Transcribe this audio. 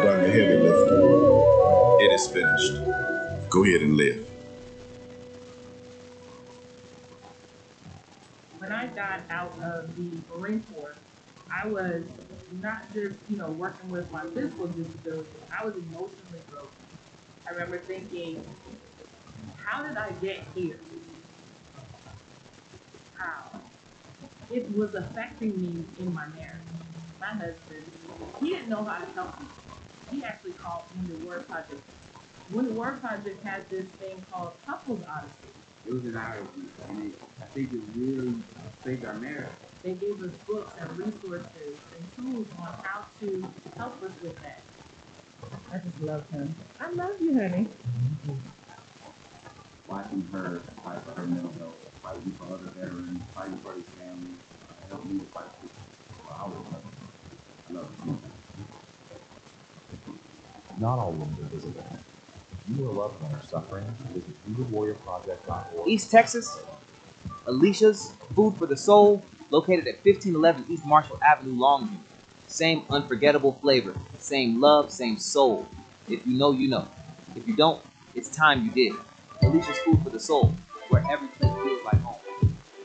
done the heavy lifting. It is finished. Go ahead and live. When I got out of the Marine Corps, I was not just, working with my physical disability, I was emotionally broken. I remember thinking, how did I get here? How? It was affecting me in my marriage. My husband, he didn't know how to help me. He actually called Wounded War Project. Wounded War Project had this thing called Couples Odyssey. It was an hour, and I think it really saved our marriage. They gave us books and resources and tools on how to help us with that. I just love him. I love you, honey. Watching her fight for her mental health, fighting for other veterans, fighting for his family, helped me to fight for I love her. Not all wounds are visible. If you or a loved one are suffering, visit woundedwarriorproject.org. East Texas, Alicia's Food for the Soul, located at 1511 East Marshall Avenue, Longview. Same unforgettable flavor, same love, same soul. If you know, you know. If you don't, it's time you did. Alicia's Food for the Soul, where every plate feels like home.